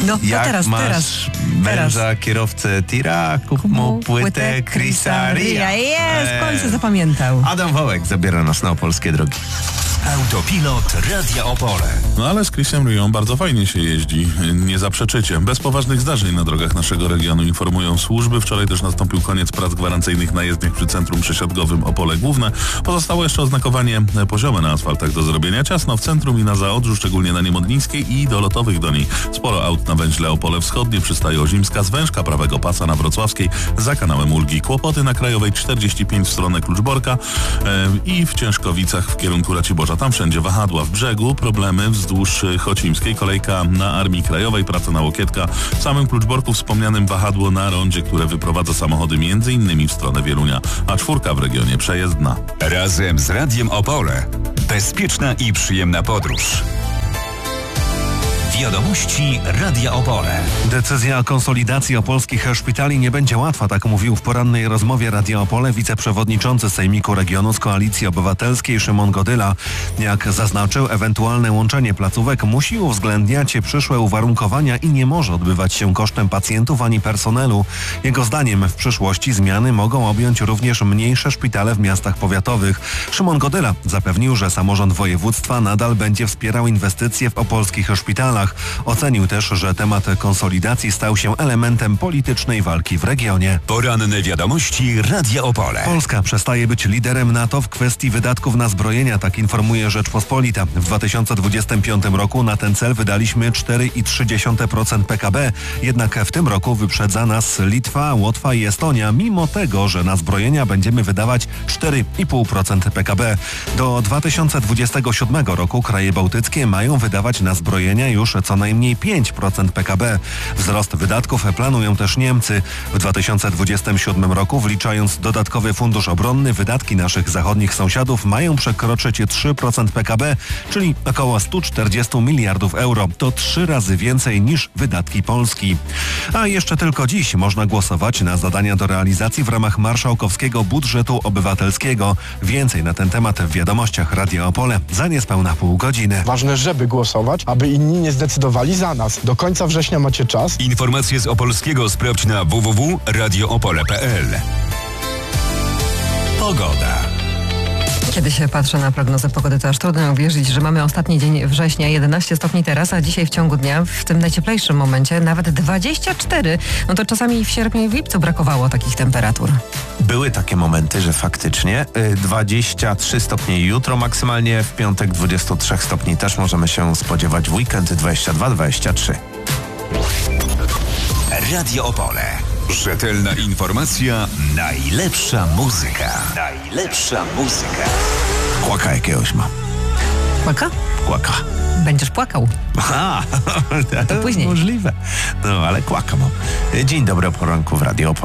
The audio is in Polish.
No Jak teraz, masz męża, kierowcę tira, kup mu płytę Chrisa Ria. Jest, w końcu zapamiętał. Adam Wołek zabiera nas na opolskie drogi. Autopilot Radia Opole. No ale z Chrisem Rią bardzo fajnie się jeździ, nie zaprzeczycie. Bez poważnych zdarzeń na drogach naszego regionu, informują służby. Wczoraj też nastąpił koniec prac gwarancyjnych na jezdniach przy centrum przesiadkowym Opole Główne. Pozostało jeszcze oznakowanie poziome na asfaltach do zrobienia. Ciasno w centrum i na Zaodrzu, szczególnie na Niemodlińskiej i do lotowych do niej. Sporo aut na węźle Opole Wschodnie, przystaje Ozimska, zwężka prawego pasa na Wrocławskiej, za kanałem Ulgi. Kłopoty na Krajowej 45 w stronę Kluczborka i w Ciężkowicach w kierunku Raciborza. Tam wszędzie wahadła. W Brzegu problemy wzdłuż Chocimskiej, kolejka na Armii Krajowej, praca na Łokietka. W samym Kluczborku wspomnianym wahadło na rondzie, które wyprowadza samochody m.in. w stronę Wielunia, a 4 w regionie przejezdna. Razem z Radiem Opole. Bezpieczna i przyjemna podróż. Wiadomości Radia Opole. Decyzja o konsolidacji opolskich szpitali nie będzie łatwa, tak mówił w porannej rozmowie Radia Opole wiceprzewodniczący Sejmiku Regionu z Koalicji Obywatelskiej Szymon Godyla. Jak zaznaczył, ewentualne łączenie placówek musi uwzględniać przyszłe uwarunkowania i nie może odbywać się kosztem pacjentów ani personelu. Jego zdaniem w przyszłości zmiany mogą objąć również mniejsze szpitale w miastach powiatowych. Szymon Godyla zapewnił, że samorząd województwa nadal będzie wspierał inwestycje w opolskich szpitalach. Ocenił też, że temat konsolidacji stał się elementem politycznej walki w regionie. Poranne wiadomości Radia Opole. Polska przestaje być liderem NATO w kwestii wydatków na zbrojenia, tak informuje Rzeczpospolita. W 2025 roku na ten cel wydaliśmy 4,3% PKB, jednak w tym roku wyprzedza nas Litwa, Łotwa i Estonia, mimo tego, że na zbrojenia będziemy wydawać 4,5% PKB. Do 2027 roku kraje bałtyckie mają wydawać na zbrojenia już co najmniej 5% PKB. Wzrost wydatków planują też Niemcy. W 2027 roku, wliczając dodatkowy fundusz obronny, wydatki naszych zachodnich sąsiadów mają przekroczyć 3% PKB, czyli około 140 miliardów euro. To 3 razy więcej niż wydatki Polski. A jeszcze tylko dziś można głosować na zadania do realizacji w ramach marszałkowskiego budżetu obywatelskiego. Więcej na ten temat w wiadomościach Radia Opole za niespełna pół godziny. Ważne, żeby głosować, aby inni nie zdecydowali za nas. Do końca września macie czas. Informacje z Opolskiego sprawdź na www.radioopole.pl. Pogoda. Kiedy się patrzę na prognozę pogody, to aż trudno uwierzyć, że mamy ostatni dzień września, 11 stopni teraz, a dzisiaj w ciągu dnia, w tym najcieplejszym momencie, nawet 24. No to czasami w sierpniu i w lipcu brakowało takich temperatur. Były takie momenty, że faktycznie 23 stopnie jutro, maksymalnie w piątek 23 stopni też możemy się spodziewać, w weekend 22-23. Radio Opole. Rzetelna informacja, najlepsza muzyka. Najlepsza muzyka. Kłaka jakiegoś ma. Płaka? Kłaka. Będziesz płakał. Aha, to później. Możliwe. No ale kłaka mam. Dzień dobry, o poranku w Radio Opole.